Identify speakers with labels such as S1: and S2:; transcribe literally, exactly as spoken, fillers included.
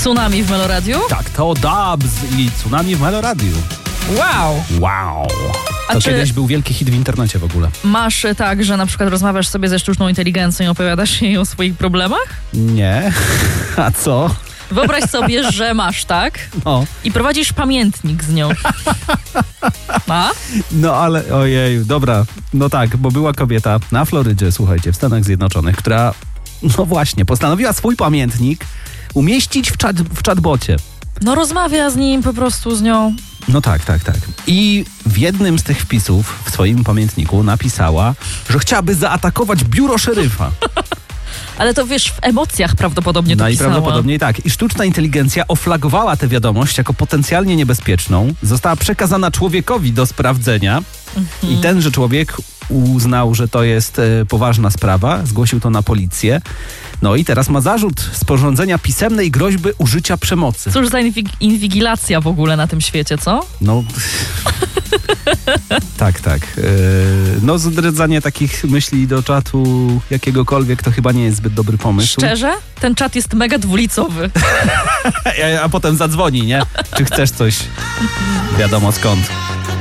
S1: Tsunami w Meloradiu?
S2: Tak, to Dubs i Tsunami w Meloradiu.
S1: Wow!
S2: Wow!
S1: A
S2: To
S1: czy
S2: kiedyś był wielki hit w internecie w ogóle.
S1: masz tak, że na przykład rozmawiasz sobie ze sztuczną inteligencją i opowiadasz jej o swoich problemach?
S2: Nie. A co?
S1: Wyobraź sobie, że masz, tak?
S2: No.
S1: I prowadzisz pamiętnik z nią. A?
S2: No ale ojej, dobra. No tak, bo była kobieta na Florydzie, słuchajcie, w Stanach Zjednoczonych, która no właśnie postanowiła swój pamiętnik umieścić w, czat, w chatbocie.
S1: No rozmawia z nim po prostu, z nią.
S2: No tak, tak, tak. I w jednym z tych wpisów w swoim pamiętniku napisała, że chciałaby zaatakować biuro szeryfa.
S1: Ale to wiesz, w emocjach prawdopodobnie to pisała.
S2: Najprawdopodobniej tak. I sztuczna inteligencja oflagowała tę wiadomość jako potencjalnie niebezpieczną. Została przekazana człowiekowi do sprawdzenia
S1: Mhm.
S2: i tenże człowiek uznał, że to jest e, poważna sprawa. Zgłosił to na policję. No i teraz ma zarzut sporządzenia pisemnej groźby użycia przemocy.
S1: Cóż za inwig- inwigilacja w ogóle na tym świecie, co?
S2: No... tak, tak. Yy, no zdradzanie takich myśli do czatu jakiegokolwiek to chyba nie jest zbyt dobry pomysł.
S1: Szczerze? Ten czat jest mega dwulicowy.
S2: A, a potem zadzwoni, nie? Czy chcesz coś? Wiadomo skąd.